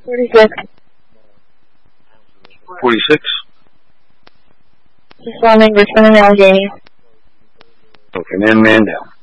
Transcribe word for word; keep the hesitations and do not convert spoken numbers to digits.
forty-six. forty-six. Just landing Richmond and Allegheny. Okay, man, man down.